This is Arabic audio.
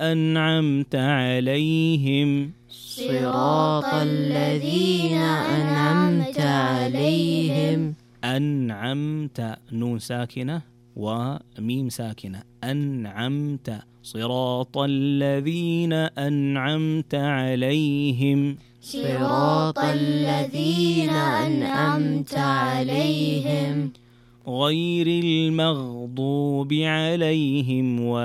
أنعمت عليهم صراط الذين أنعمت عليهم. أنعمت، نون ساكنة وميم ساكنة، أنعمت، صراط الذين أنعمت عليهم. صراط الذين أنعمت عليهم غير المغضوب عليهم